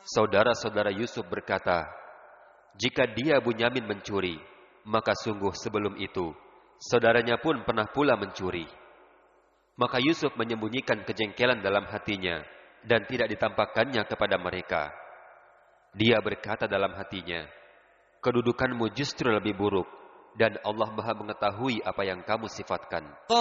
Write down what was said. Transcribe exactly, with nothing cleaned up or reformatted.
Saudara-saudara Yusuf berkata, jika dia Bunyamin mencuri, maka sungguh sebelum itu, saudaranya pun pernah pula mencuri. Maka Yusuf menyembunyikan kejengkelan dalam hatinya dan tidak ditampakkannya kepada mereka. Dia berkata dalam hatinya, kedudukanmu justru lebih buruk dan Allah Maha mengetahui apa yang kamu sifatkan.